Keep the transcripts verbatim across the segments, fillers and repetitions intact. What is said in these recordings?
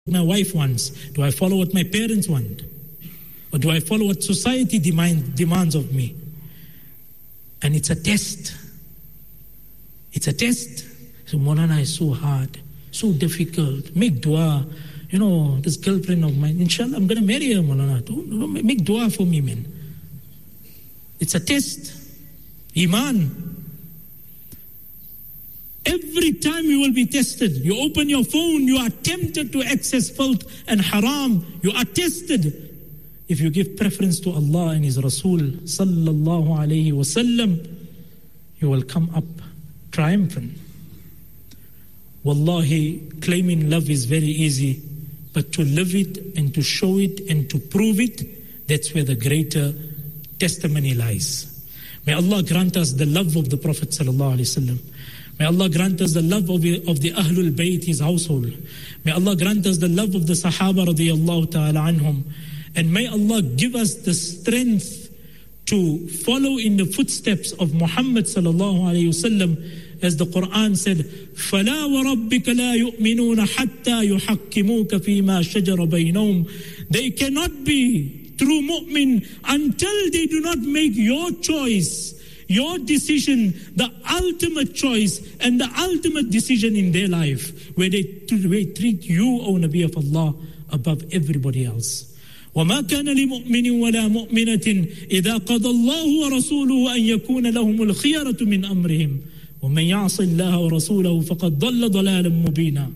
my wife wants? Do I follow what my parents want? Or do I follow what society demand, demands of me? And it's a test. It's a test. So Maulana is so hard, so difficult. Make dua. You know, this girlfriend of mine, inshallah, I'm going to marry her, Maulana. Don't, don't make dua for me, man. It's a test. Iman. Every time you will be tested. You open your phone, you are tempted to access filth and haram. You are tested. If you give preference to Allah and His Rasul sallallahu alayhi wasallam, you will come up triumphant. Wallahi, claiming love is very easy, but to live it and to show it and to prove it, that's where the greater testimony lies. May Allah grant us the love of the Prophet sallallahu alayhi wasallam. May Allah grant us the love of the, of the Ahlul Bayt, his household. May Allah grant us the love of the Sahaba radiyallahu ta'ala anhum. And may Allah give us the strength to follow in the footsteps of Muhammad sallallahu alayhi wasallam, as the Quran said, فَلَا وَرَبِّكَ لَا يُؤْمِنُونَ حَتَّى يُحَكِّمُوكَ فِي مَا شَجَرَ بَيْنَهُمْ. They cannot be true mu'min until they do not make your choice, your decision, the ultimate choice and the ultimate decision in their life, where they, they treat you, O Nabi of Allah, above everybody else. وَمَا كَانَ لِمُؤْمِنٍ وَلَا مُؤْمِنَةٍ إِذَا قَضَى اللَّهُ وَرَسُولُهُ أَن يَكُونَ لَهُمُ الْخِيَرَةُ مِنْ أَمْرِهِمْ وَمَنْ يَعْصِ اللَّهَ وَرَسُولَهُ فَقَدْ ضَلَّ ضَلَالًا مُبِينًا.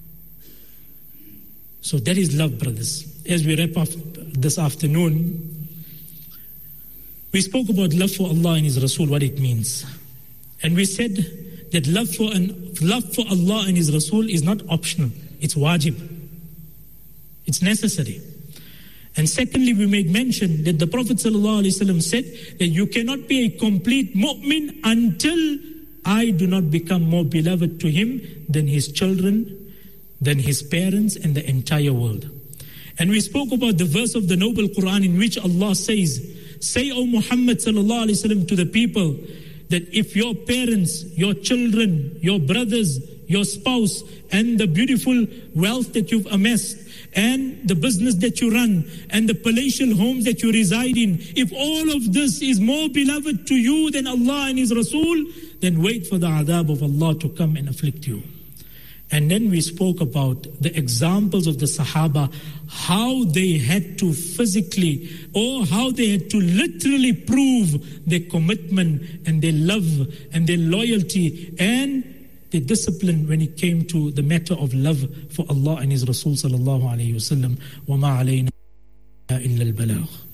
So that is love, brothers. As we wrap up this afternoon, we spoke about love for Allah and His Rasul, what it means. And we said that love for, an, love for Allah and His Rasul is not optional, it's wajib. It's necessary. And secondly, we made mention that the Prophet ﷺ said that you cannot be a complete mu'min until I do not become more beloved to him than his children, than his parents, and the entire world. And we spoke about the verse of the Noble Quran in which Allah says, say, O Muhammad ﷺ, to the people that if your parents, your children, your brothers, your spouse, and the beautiful wealth that you've amassed, and the business that you run, and the palatial homes that you reside in, if all of this is more beloved to you than Allah and His Rasul, then wait for the adab of Allah to come and afflict you. And then we spoke about the examples of the Sahaba, how they had to physically, or how they had to literally prove their commitment and their love and their loyalty and the discipline when it came to the matter of love for Allah and His Rasul sallallahu alayhi wa sallam. وَمَا عَلَيْنَا إِلَّا الْبَلَاغُ.